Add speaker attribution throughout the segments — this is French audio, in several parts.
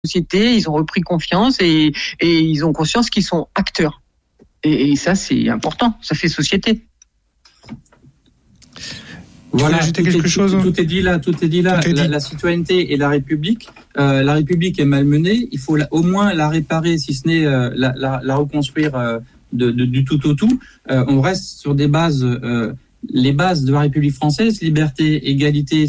Speaker 1: société, ils ont repris confiance et ils ont conscience qu'ils sont acteurs. Et ça, c'est important, ça fait société.
Speaker 2: Voilà, tout est dit là. La citoyenneté et la République est malmenée. Il faut au moins la réparer, si ce n'est la reconstruire du tout au tout. On reste sur des bases, les bases de la République française, liberté, égalité,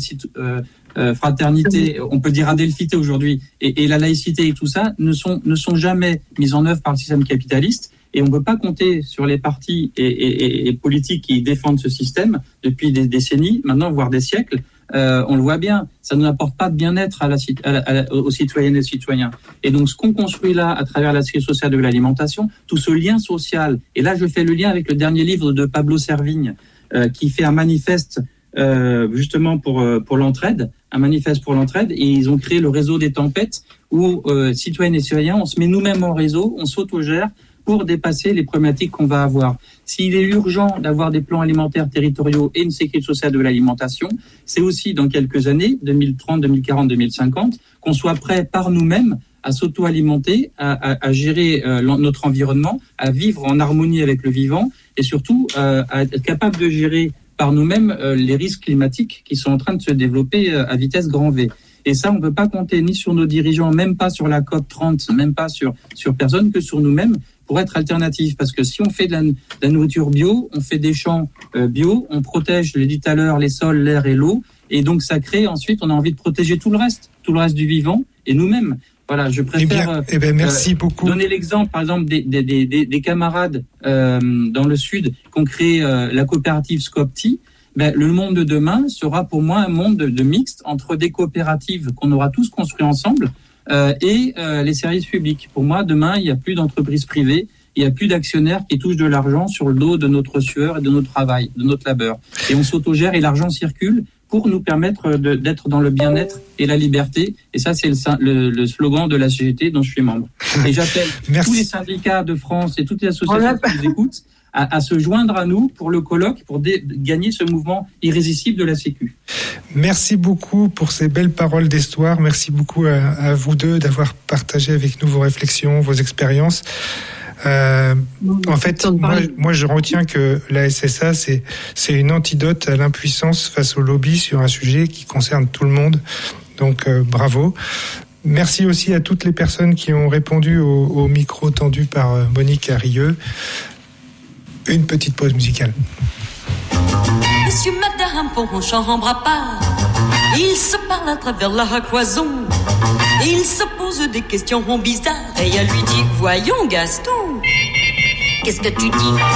Speaker 2: fraternité, on peut dire adelphité aujourd'hui, et la laïcité et tout ça ne sont jamais mises en œuvre par le système capitaliste. Et on ne peut pas compter sur les partis et politiques qui défendent ce système depuis des décennies, maintenant, voire des siècles. On le voit bien, ça ne n'apporte pas de bien-être aux citoyennes et aux citoyens. Et donc, ce qu'on construit là, à travers la sécurité sociale de l'alimentation, tout ce lien social, et là, je fais le lien avec le dernier livre de Pablo Servigne, qui fait un manifeste justement pour l'entraide, un manifeste pour l'entraide, et ils ont créé le réseau des tempêtes, où citoyennes et citoyens, on se met nous-mêmes en réseau, on s'autogère, pour dépasser les problématiques qu'on va avoir. S'il est urgent d'avoir des plans alimentaires territoriaux et une sécurité sociale de l'alimentation, c'est aussi dans quelques années, 2030, 2040, 2050, qu'on soit prêt par nous-mêmes à s'auto-alimenter, à gérer notre environnement, à vivre en harmonie avec le vivant et surtout à être capable de gérer par nous-mêmes les risques climatiques qui sont en train de se développer à vitesse grand V. Et ça, on ne peut pas compter ni sur nos dirigeants, même pas sur la COP30, même pas sur personne, que sur nous-mêmes, pour être alternatif. Parce que si on fait de la nourriture bio, on fait des champs bio, on protège, je l'ai dit tout à l'heure, les sols, l'air et l'eau. Et donc, ça crée ensuite, on a envie de protéger tout le reste du vivant et nous-mêmes. Voilà, je préfère
Speaker 3: merci beaucoup.
Speaker 2: Donner l'exemple, par exemple, des camarades dans le Sud qui ont créé la coopérative Scopti. Le monde de demain sera pour moi un monde de mixte entre des coopératives qu'on aura tous construit ensemble et les services publics. Pour moi, demain, il n'y a plus d'entreprises privées, il n'y a plus d'actionnaires qui touchent de l'argent sur le dos de notre sueur et de notre travail, de notre labeur. Et on s'autogère et l'argent circule pour nous permettre d'être dans le bien-être et la liberté. Et ça, c'est le slogan de la CGT dont je suis membre. Et j'appelle tous les syndicats de France et toutes les associations qui nous écoutent à se joindre à nous pour le colloque, pour gagner ce mouvement irrésistible de la Sécu.
Speaker 3: Merci beaucoup pour ces belles paroles d'histoire. Merci beaucoup à vous deux d'avoir partagé avec nous vos réflexions, vos expériences. En fait, moi, je retiens que la SSA, c'est une antidote à l'impuissance face au lobby sur un sujet qui concerne tout le monde. Donc, bravo. Merci aussi à toutes les personnes qui ont répondu au micro tendu par Monique Arrieux. Une petite pause musicale.
Speaker 4: Monsieur, madame, pour mon chambre à part, ils se parlent à travers la cloison. Ils se posent des questions bizarres. Et elle lui dit, voyons Gaston, qu'est-ce que tu dis?